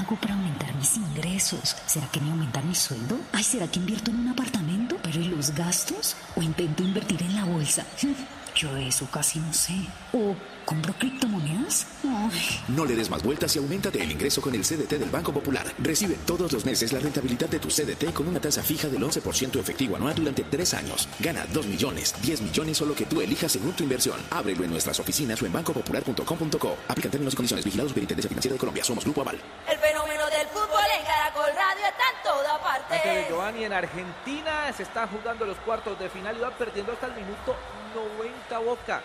hago para aumentar mis ingresos? ¿Será que me aumentan mi sueldo? Ay, ¿será que invierto en un apartamento? ¿Pero y los gastos? ¿O intento invertir en la bolsa? Yo de eso casi no sé. ¿O compro criptomonedas? Ay. No le des más vueltas y auméntate el ingreso con el CDT del Banco Popular. Recibe todos los meses la rentabilidad de tu CDT con una tasa fija del 11% efectivo anual durante 3 años. Gana 2 millones, 10 millones o lo que tú elijas según tu inversión. Ábrelo en nuestras oficinas o en bancopopular.com.co. Aplican términos y condiciones. Vigilados por Superintendencia Financiera de Colombia. Somos Grupo Aval. El fenómeno del fútbol en Caracol Radio está en toda parte. Antes de Giovanni, en Argentina se están jugando los cuartos de final y va perdiendo hasta el minuto 90 Boca.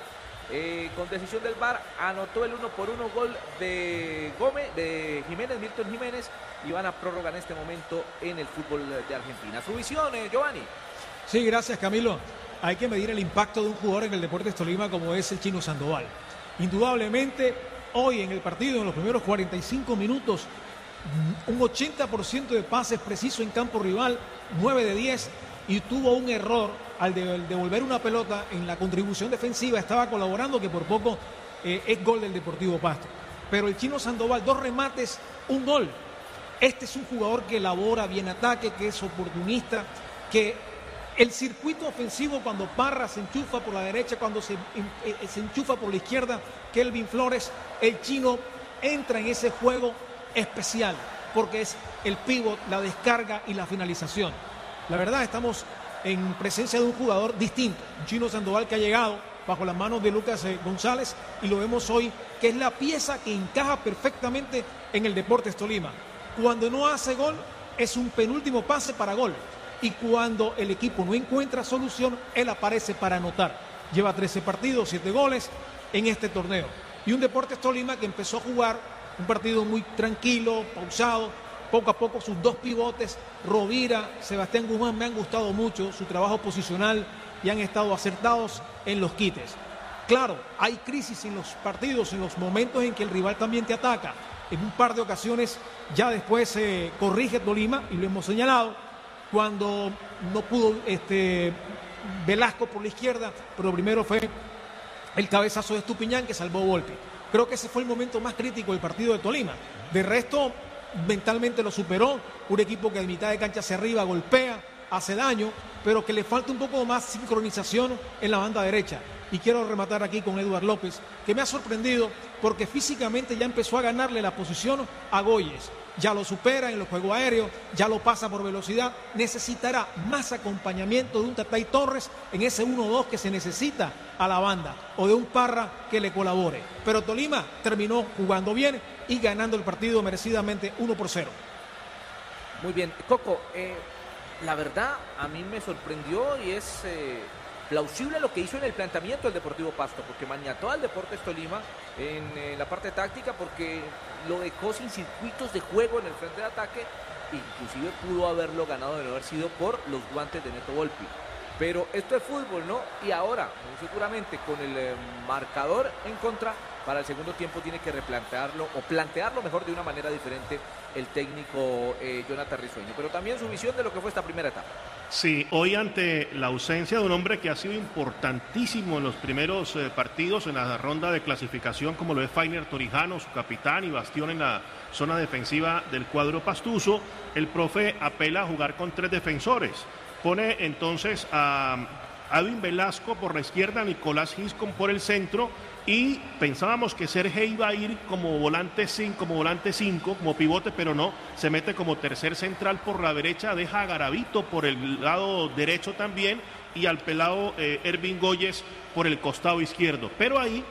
Con decisión del VAR anotó el 1-1 gol de Jiménez, Milton Jiménez, y van a prórroga en este momento en el fútbol de Argentina. Su visión, Giovanni. Sí, gracias, Camilo. Hay que medir el impacto de un jugador en el Deportes Tolima como es el Chino Sandoval. Indudablemente, hoy en el partido, en los primeros 45 minutos, un 80% de pases precisos en campo rival, 9 de 10, y tuvo un error al devolver una pelota en la contribución defensiva. Estaba colaborando, que por poco es gol del Deportivo Pasto. Pero el Chino Sandoval, 2 remates, un gol. Este es un jugador que elabora bien ataque, que es oportunista, que el circuito ofensivo, cuando Parra se enchufa por la derecha, cuando se enchufa por la izquierda, Kelvin Flores, el Chino entra en ese juego especial, porque es el pívot, la descarga y la finalización. La verdad, estamos en presencia de un jugador distinto, un Chino Sandoval que ha llegado bajo las manos de Lucas González, y lo vemos hoy, que es la pieza que encaja perfectamente en el Deportes Tolima. Cuando no hace gol, es un penúltimo pase para gol, y cuando el equipo no encuentra solución, él aparece para anotar. Lleva 13 partidos, 7 goles en este torneo, y un Deportes Tolima que empezó a jugar un partido muy tranquilo, pausado. Poco a poco sus 2 pivotes, Rovira, Sebastián Guzmán, me han gustado mucho su trabajo posicional y han estado acertados en los quites. Claro, hay crisis en los partidos, en los momentos en que el rival también te ataca. En un par de ocasiones ya después corrige Tolima, y lo hemos señalado, cuando no pudo Velasco por la izquierda, pero primero fue el cabezazo de Estupiñán que salvó Volpi. Creo que ese fue el momento más crítico del partido de Tolima. De resto, mentalmente lo superó, un equipo que de mitad de cancha hacia arriba golpea, hace daño, pero que le falta un poco más sincronización en la banda derecha. Y quiero rematar aquí con Eduard López, que me ha sorprendido porque físicamente ya empezó a ganarle la posición a Goyes. Ya lo supera en los juegos aéreos, ya lo pasa por velocidad. Necesitará más acompañamiento de un Tatay Torres en ese 1-2 que se necesita a la banda, o de un Parra que le colabore. Pero Tolima terminó jugando bien y ganando el partido merecidamente 1-0. Muy bien, Coco, la verdad a mí me sorprendió y es plausible lo que hizo en el planteamiento del Deportivo Pasto, porque maniató al Deportes Tolima en la parte táctica, porque lo dejó sin circuitos de juego en el frente de ataque. Inclusive pudo haberlo ganado de no haber sido por los guantes de Neto Volpi. Pero esto es fútbol, ¿no? Y ahora, muy seguramente con el marcador en contra, para el segundo tiempo tiene que replantearlo, o plantearlo mejor de una manera diferente el técnico Jonathan Risueño. Pero también su visión de lo que fue esta primera etapa. Sí, hoy ante la ausencia de un hombre que ha sido importantísimo en los primeros partidos en la ronda de clasificación, como lo es Fainer Torijano, su capitán y bastión en la zona defensiva del cuadro pastuso, el profe apela a jugar con 3 defensores. Pone entonces a Edwin Velasco por la izquierda, Nicolás Giscón por el centro, y pensábamos que Sergio iba a ir como volante 5, como pivote, pero no, se mete como tercer central por la derecha, deja a Garavito por el lado derecho también, y al pelado Ervin Goyes por el costado izquierdo. Pero ahí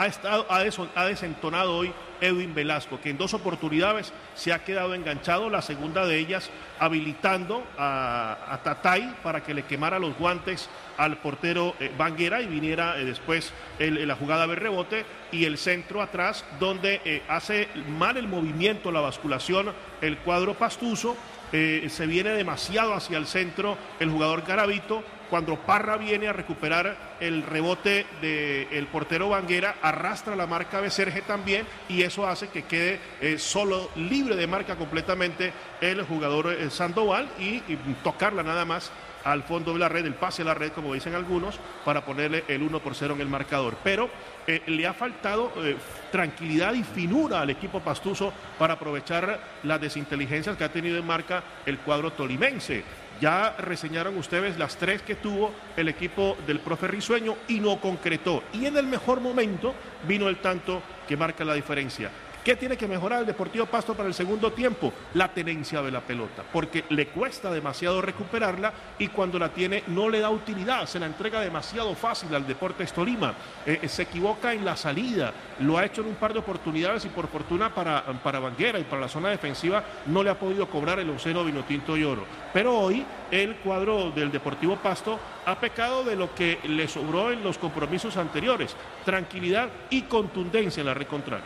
ha desentonado hoy Edwin Velasco, que en 2 oportunidades se ha quedado enganchado, la segunda de ellas habilitando a Tatay para que le quemara los guantes al portero Banguera y viniera después la jugada de rebote, y el centro atrás donde hace mal el movimiento, la basculación, el cuadro pastuso. Se viene demasiado hacia el centro el jugador Garavito, cuando Parra viene a recuperar el rebote del portero Vanguera, arrastra la marca Beserge también, y eso hace que quede solo, libre de marca completamente el jugador Sandoval, y tocarla nada más al fondo de la red, el pase a la red, como dicen algunos, para ponerle el 1-0 en el marcador. Pero le ha faltado tranquilidad y finura al equipo pastuso para aprovechar las desinteligencias que ha tenido en marca el cuadro tolimense. Ya reseñaron ustedes las 3 que tuvo el equipo del profe Risueño y no concretó. Y en el mejor momento vino el tanto que marca la diferencia. ¿Qué tiene que mejorar el Deportivo Pasto para el segundo tiempo? La tenencia de la pelota, porque le cuesta demasiado recuperarla y cuando la tiene no le da utilidad, se la entrega demasiado fácil al Deportes Tolima, se equivoca en la salida, lo ha hecho en un par de oportunidades y por fortuna para Vanguera y para la zona defensiva no le ha podido cobrar el onceno Vinotinto y Oro. Pero hoy el cuadro del Deportivo Pasto ha pecado de lo que le sobró en los compromisos anteriores, tranquilidad y contundencia en la red contraria.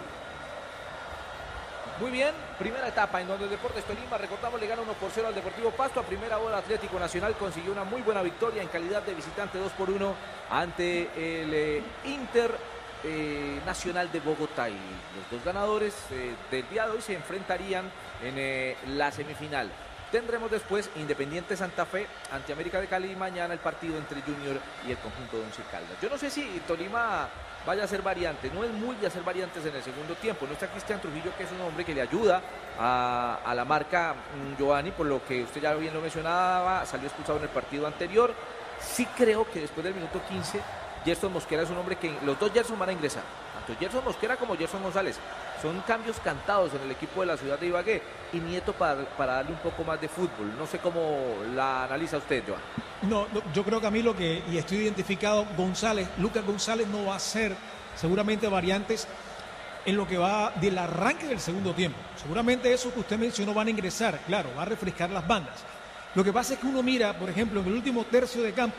Muy bien, primera etapa en donde el Deportes Tolima, recordamos, le gana 1-0 al Deportivo Pasto. A primera hora Atlético Nacional consiguió una muy buena victoria en calidad de visitante 2-1 ante el Internacional de Bogotá. Y los dos ganadores del día de hoy se enfrentarían en la semifinal. Tendremos después Independiente Santa Fe ante América de Cali y mañana el partido entre Junior y el conjunto de Once Caldas. Yo no sé si Tolima vaya a hacer variantes, no es muy de hacer variantes en el segundo tiempo. No está Cristian Trujillo, que es un hombre que le ayuda a la marca Giovanni, por lo que usted ya bien lo mencionaba, salió expulsado en el partido anterior. Sí creo que después del minuto 15, Gerson Mosquera es un hombre que los dos Gerson van a ingresar, tanto Gerson Mosquera como Gerson González. Son cambios cantados en el equipo de la ciudad de Ibagué, y Nieto para darle un poco más de fútbol. No sé cómo la analiza usted, Joan. No, yo creo, Camilo, y estoy identificado, Lucas González no va a hacer seguramente variantes en lo que va del arranque del segundo tiempo. Seguramente eso que usted mencionó van a ingresar, claro, va a refrescar las bandas. Lo que pasa es que uno mira, por ejemplo, en el último tercio de campo,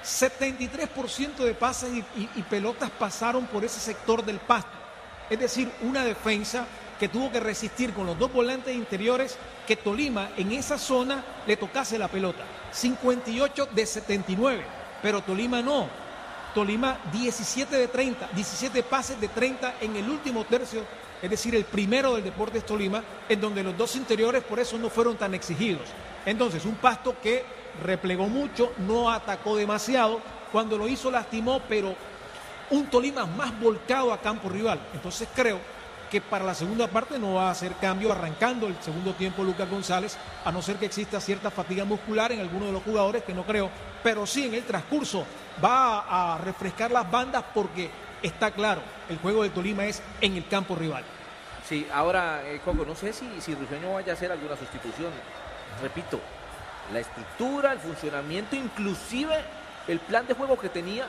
73% de pases y pelotas pasaron por ese sector del Pasto. Es decir, una defensa que tuvo que resistir con los dos volantes interiores que Tolima en esa zona le tocase la pelota. 58 de 79, pero Tolima no. Tolima 17 de 30, 17 pases de 30 en el último tercio, es decir, el primero del Deportes Tolima, en donde los dos interiores por eso no fueron tan exigidos. Entonces, un Pasto que replegó mucho, no atacó demasiado, cuando lo hizo lastimó, pero un Tolima más volcado a campo rival. Entonces creo que para la segunda parte no va a hacer cambio arrancando el segundo tiempo Lucas González, a no ser que exista cierta fatiga muscular en alguno de los jugadores, que no creo, pero sí en el transcurso va a refrescar las bandas, porque está claro, el juego del Tolima es en el campo rival. Sí, ahora, Coco, no sé si Risueño vaya a hacer alguna sustitución. Repito, la estructura, el funcionamiento, inclusive el plan de juego que tenía,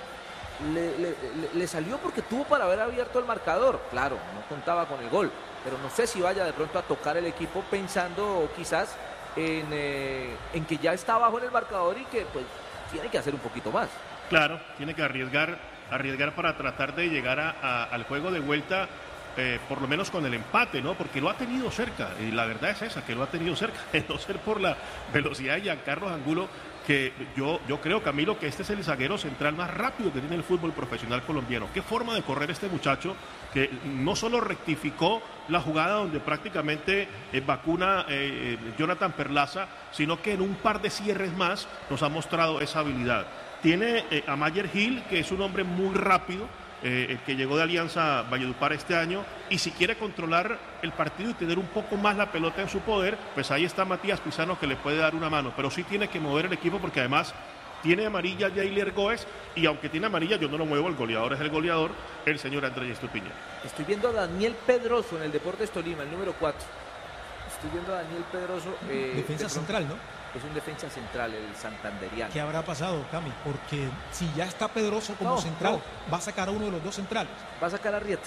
le salió porque tuvo para haber abierto el marcador. Claro, no contaba con el gol, pero no sé si vaya de pronto a tocar el equipo pensando quizás en que ya está abajo en el marcador y que pues tiene que hacer un poquito más. Claro, tiene que arriesgar para tratar de llegar al juego de vuelta, por lo menos con el empate, ¿no? Porque lo ha tenido cerca, y la verdad es esa, que lo ha tenido cerca, de no ser por la velocidad de Giancarlo Angulo, que yo creo, Camilo, que este es el zaguero central más rápido que tiene el fútbol profesional colombiano. Qué forma de correr este muchacho, que no solo rectificó la jugada donde prácticamente vacuna Jonathan Perlaza, sino que en un par de cierres más nos ha mostrado esa habilidad. Tiene a Mayer Gil, que es un hombre muy rápido, el que llegó de Alianza Valledupar este año, y si quiere controlar el partido y tener un poco más la pelota en su poder, pues ahí está Matías Pizano, que le puede dar una mano, pero sí tiene que mover el equipo, porque además tiene amarilla Jailer Goes, y aunque tiene amarilla yo no lo muevo, el goleador es el goleador, el señor Andrés Estupiñán. Estoy viendo a Daniel Pedroso en el Deportes Tolima, el número 4. Estoy viendo a Daniel Pedroso. Defensa central, ¿no? Es un defensa central, el santanderiano. ¿Qué habrá pasado, Cami? Porque si ya está Pedroso como central, va a sacar a uno de los dos centrales. Va a sacar a Rieta.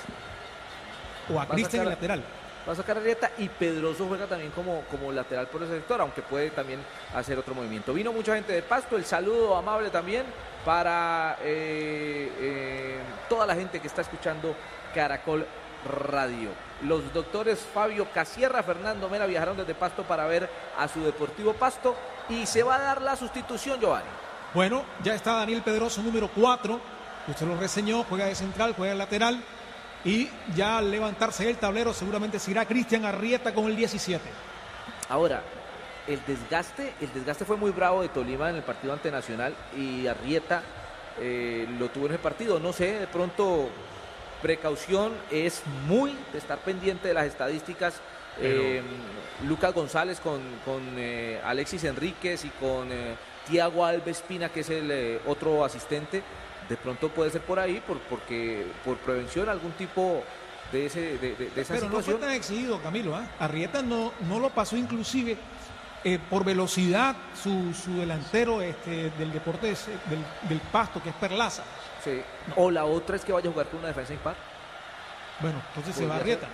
O a Cristian el lateral. Va a sacar a Rieta, y Pedroso juega también como lateral por ese sector, aunque puede también hacer otro movimiento. Vino mucha gente de Pasto, el saludo amable también para toda la gente que está escuchando Caracol Radio. Los doctores Fabio Casierra, Fernando Mera viajaron desde Pasto para ver a su Deportivo Pasto, y se va a dar la sustitución, Giovanni. Bueno, ya está Daniel Pedroso, número 4. Usted lo reseñó, juega de central, juega de lateral. Y ya al levantarse el tablero seguramente será Cristian Arrieta con el 17. Ahora, el desgaste fue muy bravo de Tolima en el partido ante Nacional y Arrieta lo tuvo en el partido. No sé, de pronto precaución es muy de estar pendiente de las estadísticas. Lucas González con Alexis Enríquez y con Tiago Alves Pina, que es el otro asistente. De pronto puede ser por ahí, porque por prevención algún tipo de esa Pero situación. No fue tan exigido, Camilo. Arrieta no lo pasó inclusive por velocidad su delantero del Deportes del Pasto, que es Perlaza. Sí. No. O la otra es que vaya a jugar con una defensa impar. Bueno, entonces se va Arrieta.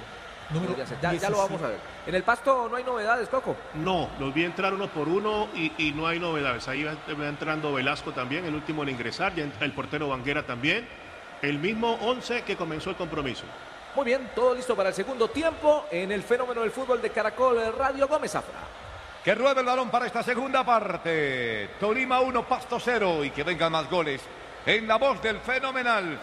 Ya lo vamos a ver. En el Pasto no hay novedades, Coco. No, los vi entrar uno por uno y no hay novedades. Ahí va entrando Velasco también, el último en ingresar, ya el portero Banguera también. El mismo 11 que comenzó el compromiso. Muy bien, todo listo para el segundo tiempo en el fenómeno del fútbol de Caracol Radio. Gómez Zafra. Que ruede el balón para esta segunda parte. Tolima 1, Pasto 0 y que vengan más goles. En la voz del fenomenal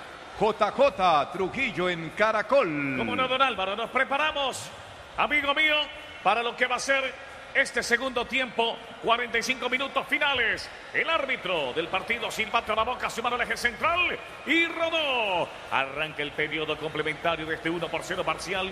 JJ Trujillo en Caracol. Como no, don Álvaro, nos preparamos, amigo mío, para lo que va a ser este segundo tiempo, 45 minutos finales. El árbitro del partido silbato a la boca, su mano al eje central y rodó. Arranca el periodo complementario de este 1-0 parcial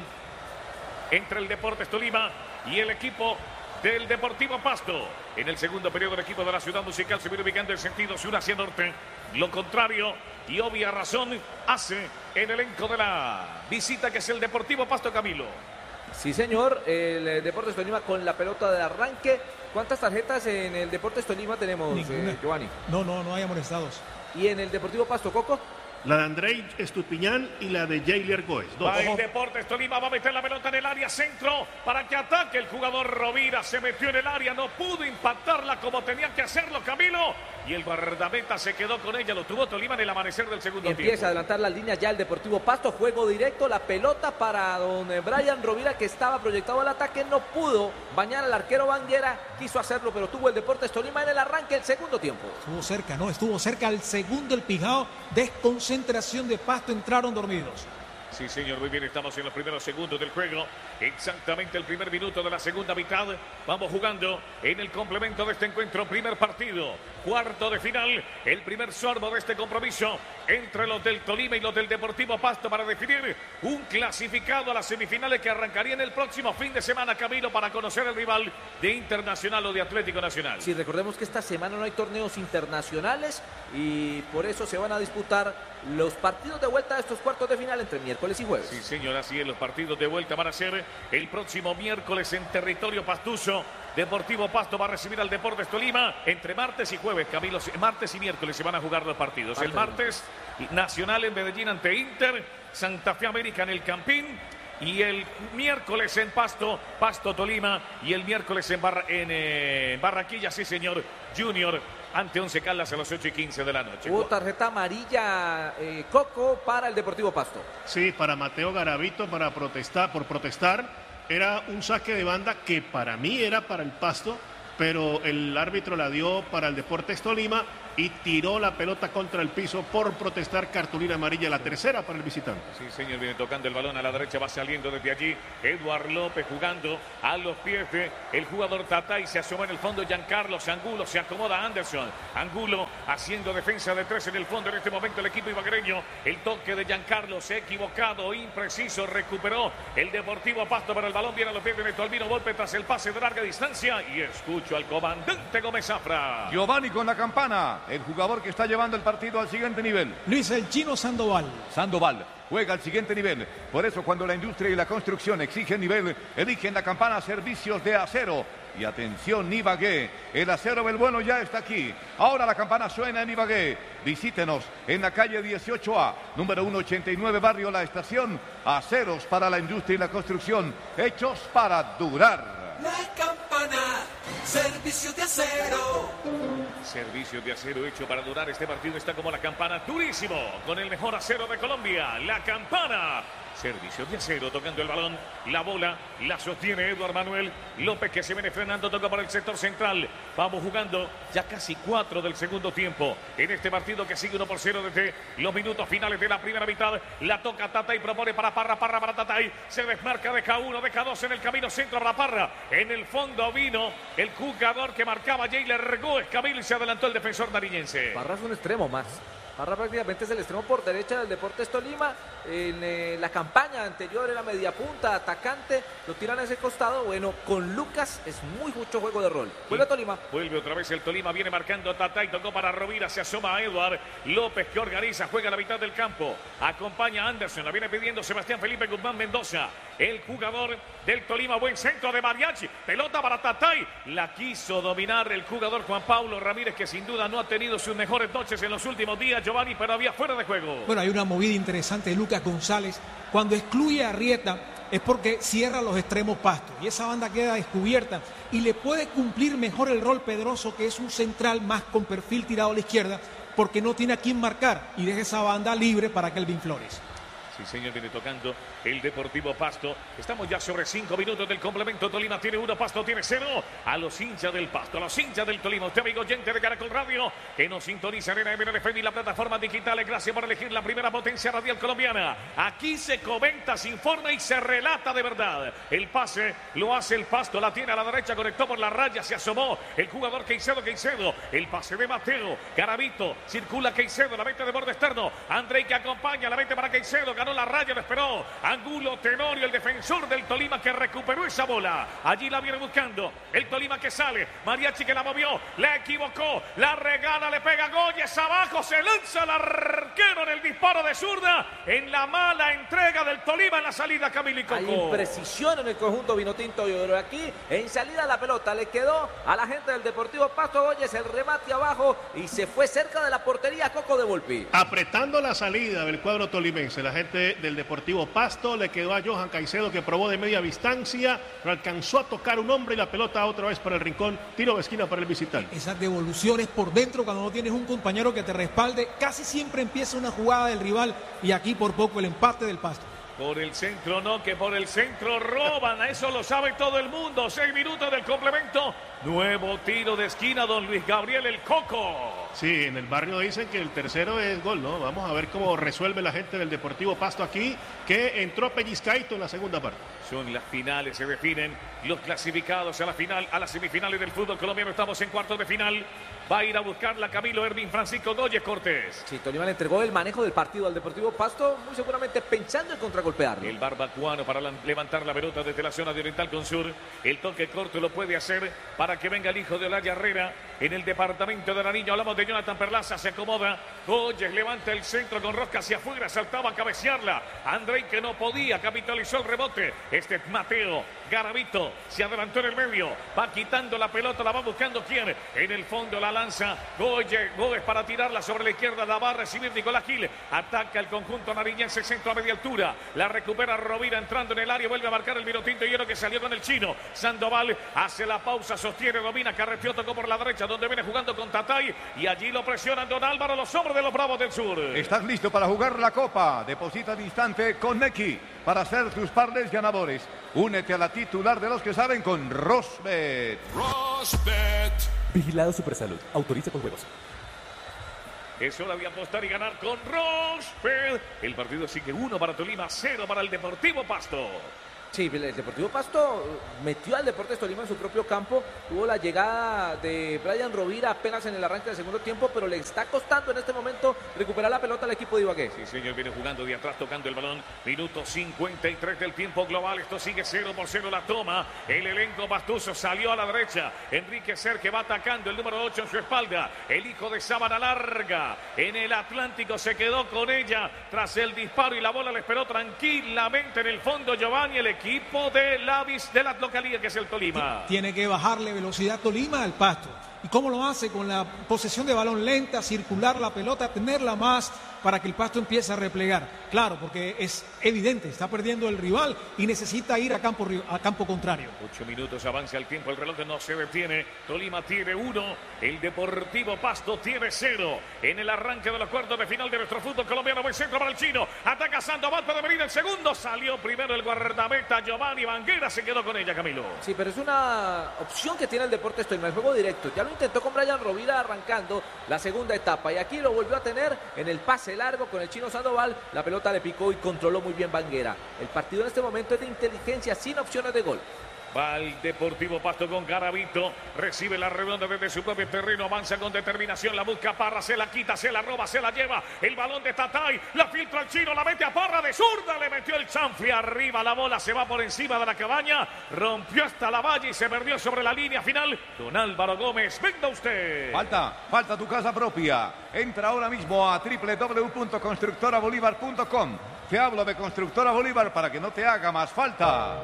entre el Deportes Tolima y el equipo del Deportivo Pasto. En el segundo periodo, el equipo de la Ciudad Musical se viene ubicando en sentido sur hacia norte. Lo contrario y obvia razón hace el elenco de la visita, que es el Deportivo Pasto, Camilo. Sí, señor, el Deportes Tolima con la pelota de arranque. ¿Cuántas tarjetas en el Deportes Tolima tenemos, Giovanni? No hay amonestados. ¿Y en el Deportivo Pasto, Coco? La de Andrei Estupiñán y la de Jailer Goes. Va el Deportes Tolima, va a meter la pelota en el área centro para que ataque el jugador Rovira. Se metió en el área, no pudo impactarla como tenía que hacerlo, Camilo. Y el guardameta se quedó con ella, lo tuvo Tolima en el amanecer del segundo tiempo. Empieza a adelantar las líneas ya el Deportivo Pasto, juego directo, la pelota para don Brian Rovira, que estaba proyectado al ataque, no pudo bañar al arquero Banguera, quiso hacerlo, pero tuvo el Deportes Tolima en el arranque del segundo tiempo. Estuvo cerca el segundo, el Pijao, desconcentración de Pasto, entraron dormidos. Sí, señor, muy bien, estamos en los primeros segundos del juego. Exactamente el primer minuto de la segunda mitad. Vamos jugando en el complemento de este encuentro. Primer partido, cuarto de final. El primer sorbo de este compromiso entre los del Tolima y los del Deportivo Pasto para definir un clasificado a las semifinales que arrancarían el próximo fin de semana, Camilo, para conocer el rival de Internacional o de Atlético Nacional. Sí, recordemos que esta semana no hay torneos internacionales y por eso se van a disputar los partidos de vuelta de estos cuartos de final entre miércoles y jueves. Sí, señor, así es. Los partidos de vuelta van a ser el próximo miércoles en territorio pastuso. Deportivo Pasto va a recibir al Deportes Tolima entre martes y jueves, Camilo. Martes y miércoles se van a jugar los partidos. El martes, Nacional en Medellín ante Inter, Santa Fe América en el Campín. Y el miércoles en Pasto, Pasto Tolima. Y el miércoles en Barranquilla, sí señor, Junior ante Once Caldas a las 8:15 de la noche. Hubo tarjeta amarilla, Coco, para el Deportivo Pasto. Sí, para Mateo Garavito, por protestar. Era un saque de banda que para mí era para el Pasto, pero el árbitro la dio para el Deportes Tolima y tiró la pelota contra el piso por protestar. Cartulina amarilla, la tercera para el visitante. Sí, señor, viene tocando el balón a la derecha, va saliendo desde allí Eduard López jugando a los pies el jugador Tatay, se asoma en el fondo Giancarlo Angulo, se acomoda Anderson, Angulo haciendo defensa de tres en el fondo en este momento el equipo ibaguereño. El toque de Giancarlo se ha equivocado, impreciso, recuperó el Deportivo Pasto, pero el balón viene a los pies de Neto Albino Volpe tras el pase de larga distancia y escucho al comandante Gómez Zafra. Giovanni con la campana. El jugador que está llevando el partido al siguiente nivel. Luis el Chino Sandoval. Sandoval juega al siguiente nivel. Por eso cuando la industria y la construcción exigen nivel, eligen la campana Servicios de Acero. Y atención, Ibagué, el acero del bueno ya está aquí. Ahora la campana suena en Ibagué. Visítenos en la calle 18A, número 189, barrio La Estación. Aceros para la industria y la construcción, hechos para durar. La campana, Servicios de Acero. Servicio de acero hecho para durar. Este partido está como la campana, durísimo, con el mejor acero de Colombia, la Campana. Servicio de acero, tocando el balón, la bola, la sostiene Eduardo Manuel López, que se viene frenando, toca para el sector central. Vamos jugando ya casi 4 del segundo tiempo en este partido que sigue 1-0 desde los minutos finales de la primera mitad. La toca Tatay, propone para Parra para Tatay, se desmarca, deja 1, deja 2 en el camino centro para Parra. En el fondo vino el jugador que marcaba Jailer Gómez Camilo y se adelantó el defensor nariñense. Parra es un extremo más. Parra prácticamente es el extremo por derecha del Deportes Tolima. En la campaña anterior era media punta, atacante, lo tiran a ese costado. Bueno, con Lucas es mucho juego de rol. Vuelve Tolima. Vuelve otra vez el Tolima, viene marcando Tatay, tocó para Rovira, se asoma a Eduard López, que organiza, juega a la mitad del campo. Acompaña a Anderson, la viene pidiendo Sebastián Felipe Guzmán Mendoza. El jugador del Tolima, buen centro de Mariachi, pelota para Tatay. La quiso dominar el jugador Juan Pablo Ramírez, que sin duda no ha tenido sus mejores noches en los últimos días, Giovanni, pero había fuera de juego. Bueno, hay una movida interesante de Lucas González. Cuando excluye a Arrieta es porque cierra los extremos Pasto y esa banda queda descubierta y le puede cumplir mejor el rol Pedroso, que es un central más con perfil tirado a la izquierda, porque no tiene a quién marcar y deja esa banda libre para Kelvin Flores. Sí, señor, viene tocando el Deportivo Pasto. Estamos ya sobre 5 minutos del complemento. Tolima tiene 1, Pasto tiene 0. A los hinchas del Pasto, a los hinchas del Tolima, usted, amigo oyente de Caracol Radio, que nos sintoniza en MNFM y la plataforma digital. Gracias por elegir la primera potencia radial colombiana. Aquí se comenta, se informa y se relata de verdad. El pase lo hace el Pasto, la tiene a la derecha, conectó por la raya, se asomó el jugador Caicedo. El pase de Mateo, Garavito, circula Caicedo, la mete de borde externo. Andrei, que acompaña, la mete para Caicedo, ganó la raya, lo esperó Angulo Tenorio, el defensor del Tolima, que recuperó esa bola. Allí la viene buscando el Tolima, que sale, Mariachi, que la movió, la equivocó, la regala, le pega Goyes abajo, se lanza el arquero en el disparo de zurda, en la mala entrega del Tolima en la salida, Camilo y Coco. Hay imprecisión en el conjunto vinotinto, yo creo. Aquí en salida la pelota le quedó a la gente del Deportivo Pasto. Goyes, el remate abajo y se fue cerca de la portería Coco de Volpi. Apretando la salida del cuadro tolimense, la gente del Deportivo Pasto, le quedó a Johan Caicedo, que probó de media distancia, no alcanzó a tocar un hombre y la pelota otra vez para el rincón, tiro de esquina para el visitante. Esas devoluciones por dentro, cuando no tienes un compañero que te respalde, casi siempre empieza una jugada del rival y aquí por poco el empate del Pasto. Por el centro no, que por el centro roban, a eso lo sabe todo el mundo. 6 minutos del complemento, nuevo tiro de esquina, don Luis Gabriel el Coco. Sí, en el barrio dicen que el tercero es gol, ¿no? Vamos a ver cómo resuelve la gente del Deportivo Pasto aquí, que entró pellizcaito en la segunda parte. Son las finales, se definen los clasificados a la final, a las semifinales del fútbol colombiano. Estamos en cuartos de final. Va a ir a buscarla Camilo Ervin Francisco Goyes Cortés. Sí, Tolima le entregó el manejo del partido al Deportivo Pasto, muy seguramente pensando en contragolpearlo. El barbacuano para levantar la pelota desde la zona de Oriental con Sur. El toque corto lo puede hacer para que venga el hijo de Olaya Herrera en el departamento de Nariño. Hablamos de Jonathan Perlaza, se acomoda. Goyes levanta el centro con rosca hacia afuera, saltaba a cabecearla. Andrei, que no podía, capitalizó el rebote. Este es Mateo. Garavito se adelantó en el medio, va quitando la pelota, la va buscando quién. En el fondo la lanza Goyes para tirarla sobre la izquierda, la va a recibir Nicolás Gil. Ataca el conjunto nariñense, centro a media altura. La recupera Rovira entrando en el área, vuelve a marcar el vinotinto hierro, que salió con el chino. Sandoval hace la pausa, sostiene, domina, carreteó, tocó por la derecha, donde viene jugando con Tatay. Y allí lo presionan don Álvaro, los hombres de los Bravos del Sur. ¿Estás listo para jugar la Copa? Deposita al instante con Nequi para hacer tus parles ganadores. Únete a la titular de los que saben con Rosbet. Rosbet. Vigilado Supersalud. Autoriza con juegos. Es hora de apostar y ganar con Rosbet. El partido sigue 1 para Tolima, 0 para el Deportivo Pasto. Sí, el Deportivo Pasto metió al Deportes Tolima en su propio campo. Tuvo la llegada de Brian Rovira apenas en el arranque del segundo tiempo, pero le está costando en este momento recuperar la pelota al equipo de Ibagué. Sí, señor, viene jugando de atrás, tocando el balón. Minuto 53 del tiempo global. Esto sigue 0-0 la toma. El elenco pastuso salió a la derecha. Enrique Ser, que va atacando, el número 8 en su espalda. El hijo de Sábana Larga en el Atlántico se quedó con ella tras el disparo y la bola le esperó tranquilamente en el fondo Giovanni, el equipo de la localidad, que es el Tolima. Tiene que bajarle velocidad Tolima al Pasto. ¿Y cómo lo hace? Con la posesión de balón lenta, circular la pelota, tenerla más para que el Pasto empiece a replegar. Claro, porque es evidente, está perdiendo el rival y necesita ir a campo contrario. 8 minutos avanza el tiempo, el reloj no se detiene. Tolima tiene 1, el Deportivo Pasto tiene 0. En el arranque de los cuartos de final de nuestro fútbol colombiano, buen centro para el chino. Ataca Sandoval, puede venir el segundo. Salió primero el guardameta Giovanni Vanguera, se quedó con ella, Camilo. Sí, pero es una opción que tiene el Deportes Tolima, el juego directo. Ya lo intentó con Brian Rovira arrancando la segunda etapa y aquí lo volvió a tener en el pase largo con el chino Sandoval. La pelota le picó y controló muy bien Vanguera. El partido en este momento es de inteligencia sin opciones de gol. Va el Deportivo Pasto con Garavito, recibe la redonda desde su propio terreno, avanza con determinación, la busca Parra, se la quita, se la roba, se la lleva, el balón de Tatay, la filtra el chino, la mete a Parra de zurda, le metió el chanfle arriba, la bola se va por encima de la cabaña, rompió hasta la valla y se perdió sobre la línea final. Don Álvaro Gómez, venga usted. Falta tu casa propia. Entra ahora mismo a www.constructorabolívar.com. Te hablo de Constructora Bolívar para que no te haga más falta.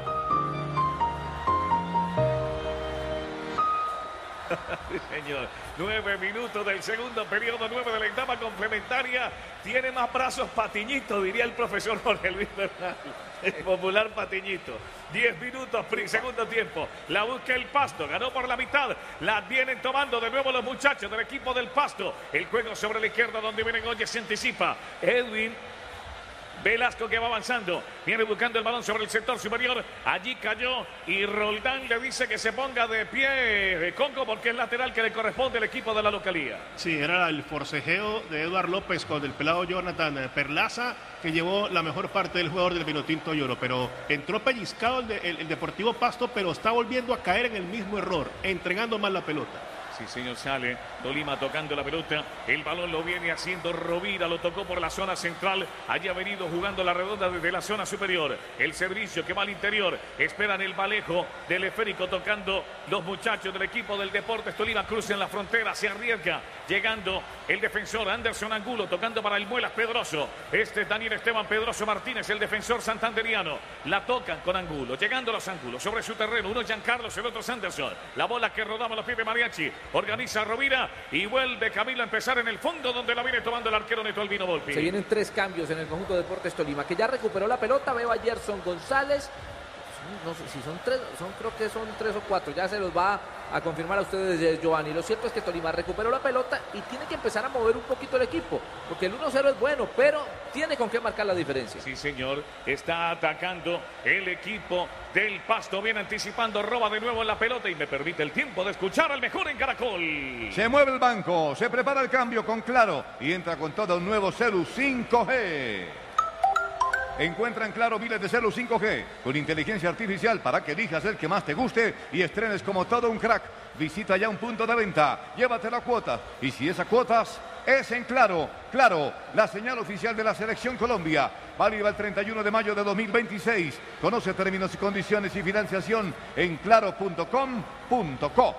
Sí, señor. 9 minutos del segundo periodo, 9 de la etapa complementaria. Tiene más brazos Patiñito, diría el profesor Jorge Luis Bernal. El popular Patiñito. 10 minutos, segundo tiempo. La busca el Pasto, ganó por la mitad. La vienen tomando de nuevo los muchachos del equipo del Pasto. El juego sobre la izquierda donde viene Goye, se anticipa. Edwin Velasco que va avanzando, viene buscando el balón sobre el sector superior, allí cayó y Roldán le dice que se ponga de pie Congo porque es lateral que le corresponde al equipo de la localía. Sí, era el forcejeo de Eduard López con el pelado Jonathan Perlaza que llevó la mejor parte del jugador del Vinotinto Lloro, pero entró pellizcado el Deportivo Pasto, pero está volviendo a caer en el mismo error, entregando mal la pelota. Sí, señor, sale Tolima tocando la pelota. El balón lo viene haciendo Rovira, lo tocó por la zona central. Allí ha venido jugando la redonda desde la zona superior. El servicio que va al interior. Esperan el Valejo del esférico tocando los muchachos del equipo del Deportes Tolima. Cruzan la frontera, se arriesga. Llegando el defensor Anderson Angulo, tocando para el Muelas Pedroso. Este es Daniel Esteban Pedroso Martínez, el defensor santanderiano. La tocan con Angulo, llegando los Angulos sobre su terreno. Uno es Giancarlos, el otro es Anderson. La bola que rodamos los pies de Mariachi. Organiza Rovira y vuelve Camilo a empezar en el fondo donde la viene tomando el arquero Neto Albino Volpi. Se vienen 3 cambios en el conjunto de Deportes Tolima, que ya recuperó la pelota. Veo a Gerson González. No sé si son 3, creo que son 3 o 4. Ya se los va a confirmar a ustedes, Giovanni. Lo cierto es que Tolima recuperó la pelota y tiene que empezar a mover un poquito el equipo, porque el 1-0 es bueno, pero tiene con qué marcar la diferencia. Sí, señor. Está atacando el equipo del Pasto, viene anticipando, roba de nuevo la pelota y me permite el tiempo de escuchar al mejor en Caracol. Se mueve el banco, se prepara el cambio con Claro y entra con todo un nuevo celu 5G. Encuentra en Claro miles de celu 5G con inteligencia artificial para que elijas el que más te guste y estrenes como todo un crack. Visita ya un punto de venta, llévate la cuota y si esa cuotas es en Claro. Claro, la señal oficial de la Selección Colombia. Válida el 31 de mayo de 2026. Conoce términos y condiciones y financiación en claro.com.co.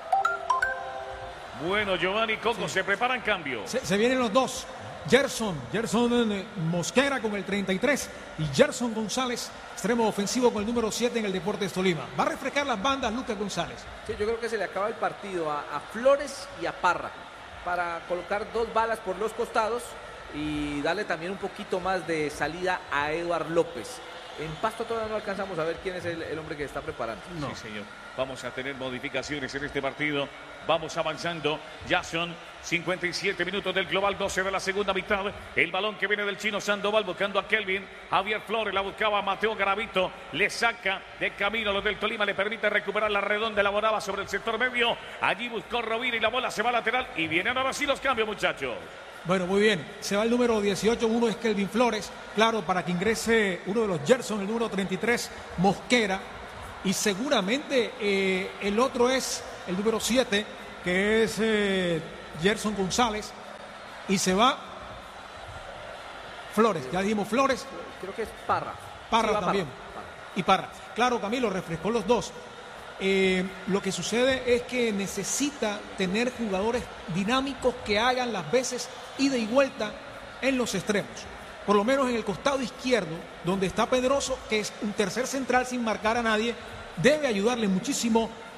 Bueno, Giovanni, Coco, se preparan cambio. Se vienen los dos. Gerson Mosquera con el 33 y Gerson González, extremo ofensivo con el número 7 en el Deportes Tolima. Va a refrescar las bandas Lucas González. Sí, yo creo que se le acaba el partido a Flores y a Parra para colocar 2 balas por los costados y darle también un poquito más de salida a Eduard López. En Pasto todavía no alcanzamos a ver quién es el hombre que está preparando. No. Sí, señor. Vamos a tener modificaciones en este partido. Vamos avanzando. Ya son 57 minutos del global, 12 de la segunda mitad. El balón que viene del chino Sandoval buscando a Kelvin. Javier Flores la buscaba Mateo Garavito. Le saca de camino los del Tolima. Le permite recuperar la redonda. Elaboraba sobre el sector medio. Allí buscó Rovira y la bola se va lateral. Y vienen ahora sí los cambios, muchachos. Bueno, muy bien. Se va el número 18, uno es Kelvin Flores. Claro, para que ingrese uno de los Gerson, el número 33, Mosquera. Y seguramente el otro es el número 7, que es Gerson González. Y se va Flores. Ya dijimos Flores. Creo que es Parra. Parra también. Y Parra. Claro, Camilo, refrescó los dos. Lo que sucede es que necesita tener jugadores dinámicos que hagan las veces ida y vuelta en los extremos. Por lo menos en el costado izquierdo, donde está Pedroso, que es un tercer central sin marcar a nadie, debe ayudarle muchísimo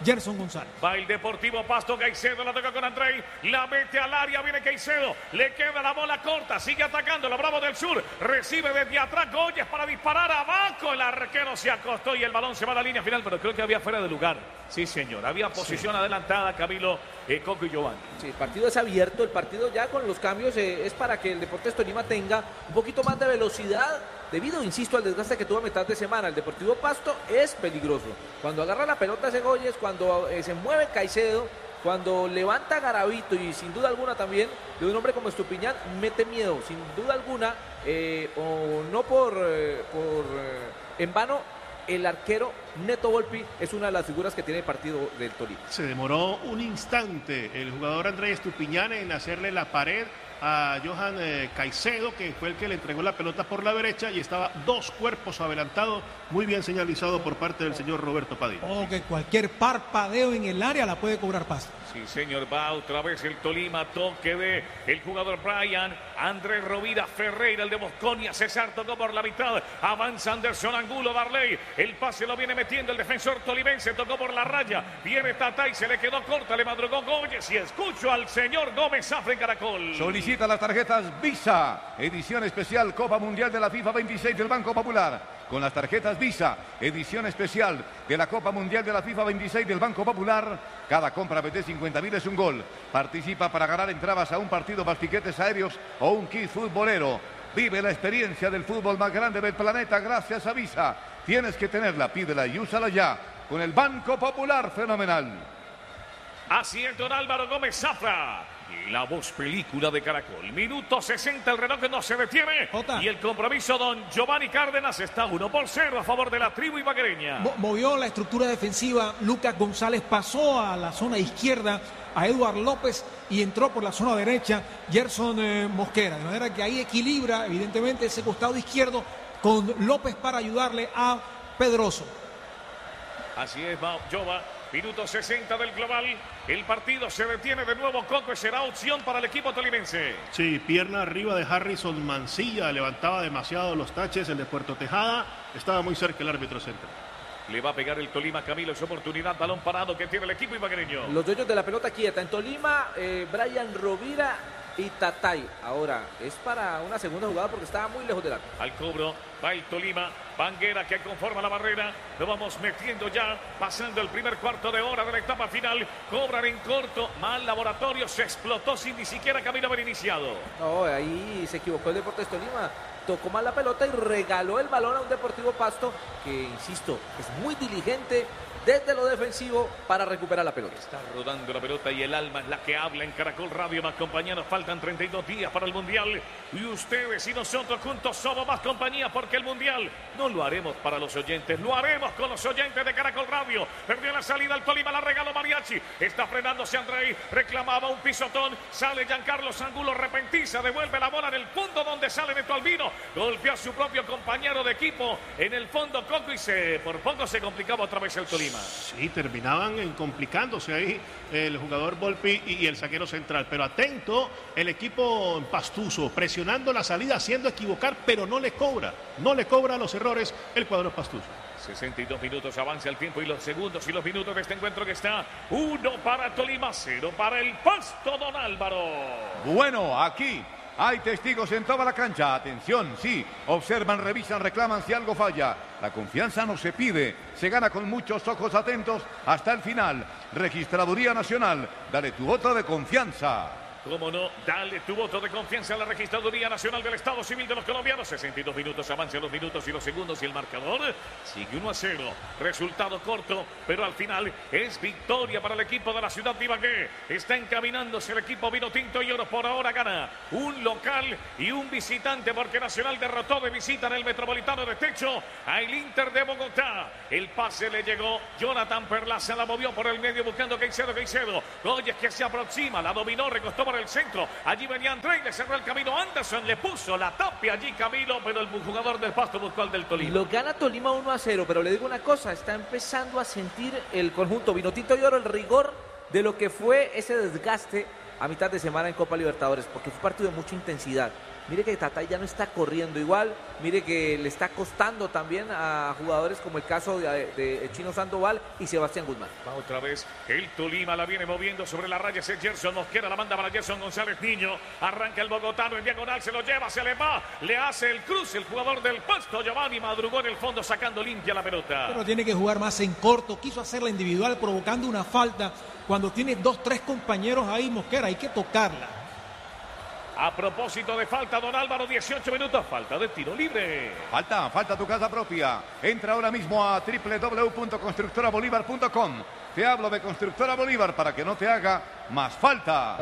Gerson González. Va el Deportivo Pasto, Caicedo la toca con Andrei, la mete al área, viene Caicedo, le queda la bola corta, sigue atacando, los Bravos del Sur, recibe desde atrás Goyes para disparar abajo, el arquero se acostó y el balón se va a la línea final, pero creo que había fuera de lugar. Sí, señor, había posición adelantada, Camilo, Coco y Giovanni. Sí, el partido es abierto, el partido ya con los cambios es para que el Deportes Tolima tenga un poquito más de velocidad, debido, insisto, al desgaste que tuvo a mitad de semana. El Deportivo Pasto es peligroso. Cuando agarra la pelota ese Goyes, cuando se mueve Caicedo, cuando levanta Garavito y sin duda alguna también de un hombre como Estupiñán, mete miedo, sin duda alguna, o no en vano. El arquero Neto Volpi es una de las figuras que tiene el partido del Tolima. Se demoró un instante el jugador Andrés Estupiñán en hacerle la pared a Johan Caicedo, que fue el que le entregó la pelota por la derecha y estaba 2 cuerpos adelantados, muy bien señalizado por parte del señor Roberto Padilla. O que cualquier parpadeo en el área la puede cobrar Pasto. Sí, señor, va otra vez el Tolima, toque de el jugador Brian, Andrés Rovira Ferreira, el de Bosconia, César tocó por la mitad, avanza Anderson Angulo, Darley, el pase lo viene metiendo el defensor tolimense, tocó por la raya, viene Tatay, se le quedó corta, le madrugó Goyes y escucho al señor Gómez Zafra en Caracol. Solicita las tarjetas Visa, edición especial Copa Mundial de la FIFA 26 del Banco Popular. Con las tarjetas Visa, edición especial de la Copa Mundial de la FIFA 26 del Banco Popular, cada compra de 50.000 es un gol. Participa para ganar entradas a un partido más tiquetes aéreos o un kit futbolero. Vive la experiencia del fútbol más grande del planeta gracias a Visa. Tienes que tenerla, pídela y úsala ya. Con el Banco Popular, fenomenal. Así es, don Álvaro Gómez Zafra. Y la voz película de Caracol. Minuto 60, el reloj no se detiene. Y el compromiso, don Giovanni Cárdenas, está 1-0 a favor de la tribu ibaguereña. Movió la estructura defensiva. Lucas González pasó a la zona izquierda a Eduard López y entró por la zona derecha Gerson Mosquera. De manera que ahí equilibra, evidentemente, ese costado izquierdo con López para ayudarle a Pedroso. Así es, Jova. Minuto 60 del global. El partido se detiene de nuevo, Coco, y será opción para el equipo tolimense. Sí, pierna arriba de Harrison Mancilla. Levantaba demasiado los taches, el de Puerto Tejada. Estaba muy cerca el árbitro central. Le va a pegar el Tolima, Camilo, su oportunidad. Balón parado que tiene el equipo ibaguereño. Los dueños de la pelota quieta. En Tolima, Brian Rovira y Tatay. Ahora, es para una segunda jugada porque estaba muy lejos del arco. Al cobro va el Tolima. Banguera que conforma la barrera. Lo vamos metiendo ya. Pasando el primer cuarto de hora de la etapa final. Cobran en corto. Mal Laboratorio. Se explotó sin ni siquiera Camilo haber iniciado. No, ahí se equivocó el Deportes Tolima. Tocó mal la pelota y regaló el balón a un Deportivo Pasto que, insisto, es muy diligente desde lo defensivo para recuperar la pelota. Está rodando la pelota y el alma es la que habla en Caracol Radio. Más compañeros, faltan 32 días para el Mundial. Y ustedes y nosotros juntos somos más compañía porque el Mundial no lo haremos para los oyentes, lo haremos con los oyentes de Caracol Radio. Perdió la salida el Tolima, la regaló Mariachi. Está frenándose Andrei, reclamaba un pisotón. Sale Giancarlo Angulo, repentiza, devuelve la bola en el fondo donde sale Neto Albino. Golpea a su propio compañero de equipo en el fondo, Coco, y por poco se complicaba otra vez el Tolima. Sí, terminaban complicándose ahí el jugador Volpi y el zaguero central. Pero atento, el equipo pastuso, presionando la salida, haciendo equivocar, pero no le cobra los errores el cuadro pastuso. 62 minutos, avanza el tiempo y los segundos y los minutos de este encuentro que está 1 para Tolima, 0 para el Pasto, don Álvaro. Bueno, aquí hay testigos en toda la cancha. Atención, sí, observan, revisan, reclaman si algo falla. La confianza no se pide, se gana con muchos ojos atentos hasta el final. Registraduría Nacional, dale tu voto de confianza. Cómo no, dale tu voto de confianza a la Registraduría Nacional del Estado Civil de los Colombianos. 62 minutos, avanzan los minutos y los segundos y el marcador sigue 1-0. Resultado corto, pero al final es victoria para el equipo de la ciudad de Ibagué. Está encaminándose el equipo vino tinto y oro. Por ahora gana un local y un visitante porque Nacional derrotó de visita en el Metropolitano de Techo al Inter de Bogotá. El pase le llegó, Jonathan Perlaza la movió por el medio buscando Caicedo. Goyes que se aproxima, la dominó, recostó por el centro. Allí venía Andrei, le cerró el camino Anderson, le puso la tapia allí Camilo, pero el jugador del Pasto buscó al del Tolima. Lo gana Tolima 1-0, pero le digo una cosa, está empezando a sentir el conjunto vinotinto y oro el rigor de lo que fue ese desgaste a mitad de semana en Copa Libertadores, porque fue un partido de mucha intensidad. Mire que Tatay ya no está corriendo igual, mire que le está costando también a jugadores como el caso de Chino Sandoval y Sebastián Guzmán. Va otra vez el Tolima, la viene moviendo sobre la raya, ese Gerson Mosquera, la manda para Gerson González Niño, arranca el bogotano en diagonal, se lo lleva, se le va, le hace el cruce el jugador del Pasto, Giovanni madrugó en el fondo sacando limpia la pelota. Pero tiene que jugar más en corto, quiso hacerla individual provocando una falta, cuando tiene 2, 3 compañeros ahí Mosquera, hay que tocarla. A propósito de falta, don Álvaro, 18 minutos, falta de tiro libre. Falta tu casa propia. Entra ahora mismo a www.constructorabolívar.com. Te hablo de Constructora Bolívar para que no te haga más falta.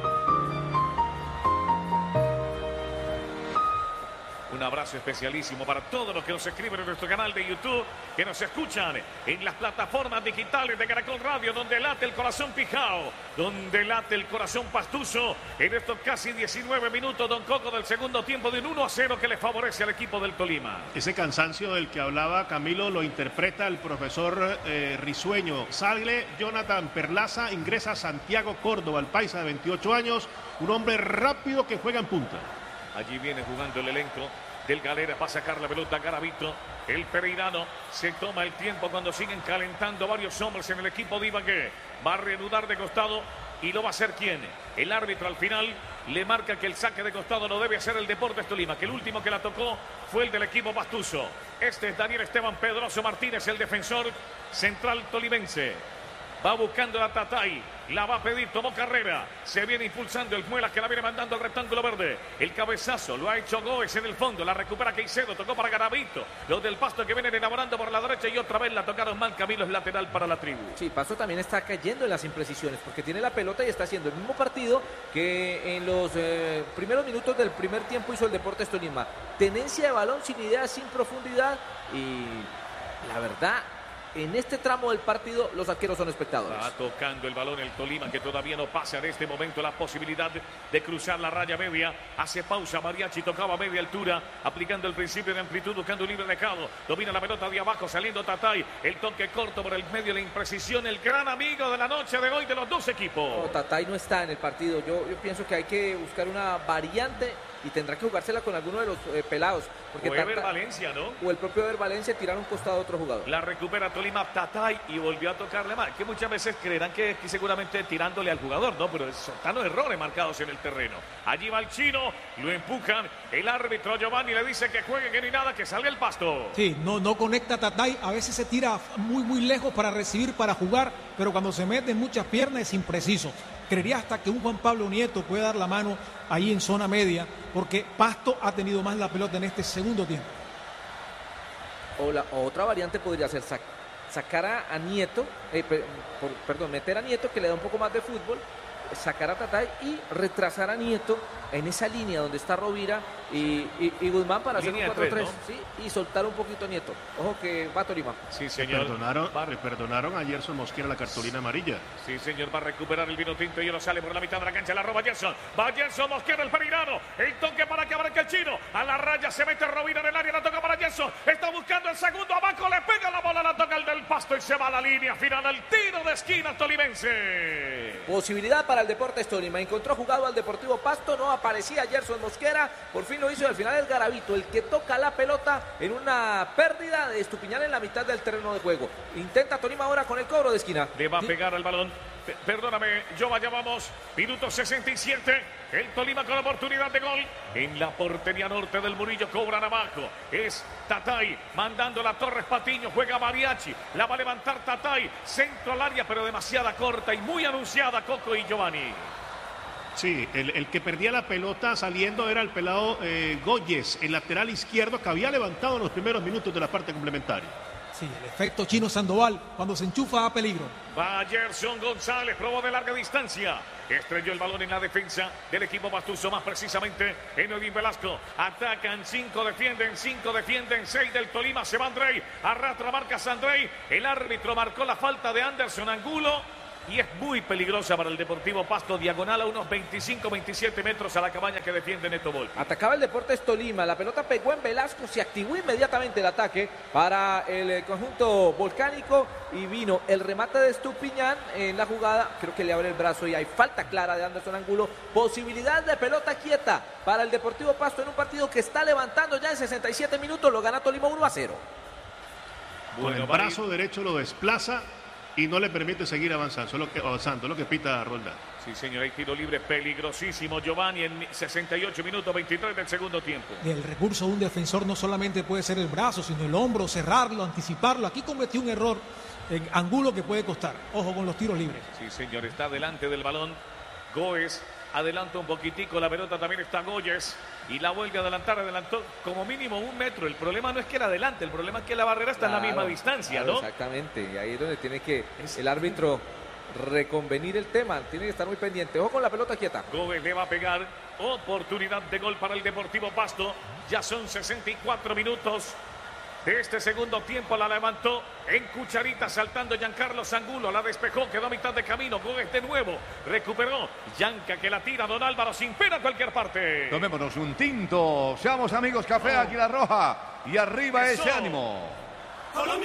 Un abrazo especialísimo para todos los que nos escriben en nuestro canal de YouTube, que nos escuchan en las plataformas digitales de Caracol Radio, donde late el corazón Pijao, donde late el corazón Pastuso. En estos casi 19 minutos, don Coco, del segundo tiempo, de un 1-0 que le favorece al equipo del Tolima. Ese cansancio del que hablaba Camilo lo interpreta el profesor Risueño. Sale Jonathan Perlaza, ingresa Santiago Córdoba, el paisa de 28 años, un hombre rápido que juega en punta. Allí viene jugando el elenco del Galera para sacar la pelota a Garavito. El pereirano se toma el tiempo cuando siguen calentando varios hombres en el equipo de Ibagué. Va a reanudar de costado y lo va a hacer ¿quién? El árbitro al final le marca que el saque de costado no debe hacer el Deportes Tolima, que el último que la tocó fue el del equipo Pastuso. Este es Daniel Esteban Pedroso Martínez, el defensor central tolimense. Va buscando a Tatay, la va a pedir, tomó carrera, se viene impulsando el Muelas que la viene mandando al rectángulo verde. El cabezazo lo ha hecho Gómez en el fondo, la recupera Caicedo, tocó para Garavito. Los del Pasto que vienen elaborando por la derecha y otra vez la tocaron mal, Camilo, es lateral para la tribu. Sí, Pasto también está cayendo en las imprecisiones porque tiene la pelota y está haciendo el mismo partido que en los primeros minutos del primer tiempo hizo el Deportes Tolima. Tenencia de balón sin idea, sin profundidad y la verdad... En este tramo del partido los arqueros son espectadores. Va tocando el balón el Tolima, que todavía no pasa en este momento la posibilidad de cruzar la raya media. Hace pausa Mariachi, tocaba a media altura, aplicando el principio de amplitud, buscando libre dejado. Domina la pelota de abajo, saliendo Tatay. El toque corto por el medio, la imprecisión. El gran amigo de la noche de hoy de los dos equipos. No, Tatay no está en el partido. Yo pienso que hay que buscar una variante y tendrá que jugársela con alguno de los pelados. Porque o Ever Valencia, ¿no? O el propio Ever Valencia tirar un costado a otro jugador. La recupera Tolima, Tatay, y volvió a tocarle mal. Que muchas veces creerán que seguramente tirándole al jugador, ¿no? Pero son tan errores marcados en el terreno. Allí va el chino, lo empujan. El árbitro Giovanni le dice que juegue, que ni nada, que salga el Pasto. Sí, no conecta Tatay. A veces se tira muy lejos para recibir, para jugar. Pero cuando se mete en muchas piernas es impreciso. Creería hasta que un Juan Pablo Nieto puede dar la mano ahí en zona media, porque Pasto ha tenido más la pelota en este segundo tiempo. O otra variante podría ser sacar a Nieto, meter a Nieto, que le da un poco más de fútbol, sacar a Tatay y retrasar a Nieto en esa línea donde está Rovira y Guzmán para hacer un 4-3, ¿no? Sí, y soltar un poquito a Nieto. Ojo que va Tolima. Sí, señor. Le perdonaron a Gerson Mosquera la cartulina amarilla. Sí, señor, va a recuperar el vino tinto y ahora sale por la mitad de la cancha, la roba Gerson. Va Gerson Mosquera, el pereirano. El toque para que abarque el chino. A la raya se mete Rovira en el área, la toca para Gerson. Está buscando el segundo abajo, le pega la bola, la toca el del Pasto y se va a la línea final. El tiro de esquina tolimense. Posibilidad para el Deportes Tolima. Encontró jugado al Deportivo Pasto, no aparecía Gerson Mosquera, por fin lo hizo y al final es Garavito el que toca la pelota en una pérdida de Estupiñán en la mitad del terreno de juego. Intenta Tolima ahora con el cobro de esquina. Le va a pegar al balón. Perdóname, ya vamos, minuto 67, el Tolima con oportunidad de gol en la portería norte del Murillo, cobran abajo, es Tatay, mandando la Torres Patiño, juega Mariachi, la va a levantar Tatay, centro al área pero demasiada corta y muy anunciada Coco y Giovanni. Sí, el que perdía la pelota saliendo era el pelado Góyez, el lateral izquierdo que había levantado en los primeros minutos de la parte complementaria. Sí, el efecto Chino Sandoval, cuando se enchufa a peligro. Va Gerson González, probó de larga distancia. Estrelló el balón en la defensa del equipo Pastuso, más precisamente en Odín Velasco. Atacan, 5 defienden, 6 del Tolima. Se va Andrei, arrastra marcas Andrei. El árbitro marcó la falta de Anderson Angulo. y es muy peligrosa para el Deportivo Pasto, diagonal a unos 25-27 metros a la cabaña que defiende Neto Volpi. Atacaba el Deportes Tolima, la pelota pegó en Velasco, se activó inmediatamente el ataque para el conjunto volcánico y vino el remate de Estupiñán en la jugada, creo que le abre el brazo y hay falta clara de Anderson Angulo, posibilidad de pelota quieta para el Deportivo Pasto en un partido que está levantando ya en 67 minutos, lo gana Tolima 1-0. Con el brazo derecho lo desplaza y no le permite seguir avanzando, lo que pita Roldán. Sí, señor, hay tiro libre peligrosísimo, Giovanni, en 68 minutos 23 del segundo tiempo. El recurso de un defensor no solamente puede ser el brazo, sino el hombro, cerrarlo, anticiparlo. Aquí cometió un error en Angulo que puede costar. Ojo con los tiros libres. Sí, señor, está delante del balón Goes, adelanta un poquitico, la pelota también está Goyes y la vuelve a adelantar, adelantó como mínimo 1 metro. El problema no es que la adelante, el problema es que la barrera está en la misma distancia, ¿no? Exactamente, y ahí es donde tiene que el árbitro reconvenir el tema, tiene que estar muy pendiente. Ojo con la pelota quieta. Gómez le va a pegar, oportunidad de gol para el Deportivo Pasto, ya son 64 minutos de este segundo tiempo, la levantó en cucharita saltando Giancarlo Angulo, la despejó, quedó a mitad de camino, Gómez de nuevo, recuperó, Gianca que la tira, Don Álvaro sin pena a cualquier parte. Tomémonos un tinto, seamos amigos, café Águila Roja y arriba ese ánimo.